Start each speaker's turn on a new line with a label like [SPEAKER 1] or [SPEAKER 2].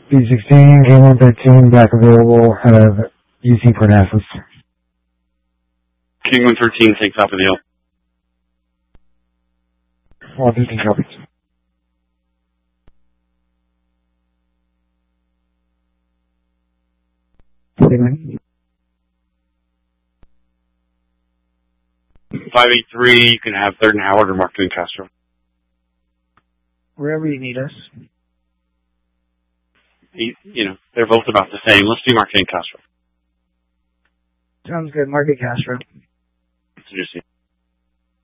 [SPEAKER 1] B16, King-113, back available, have UC Parnassus.
[SPEAKER 2] King-113, take top of the hill.
[SPEAKER 1] 115 copies. Amen.
[SPEAKER 2] 583, you can have 3rd and Howard or Mark Twain Castro.
[SPEAKER 3] Wherever you need us.
[SPEAKER 2] They're both about the same. Let's do Mark Twain Castro.
[SPEAKER 3] Sounds good. Market Castro.
[SPEAKER 2] Introducing.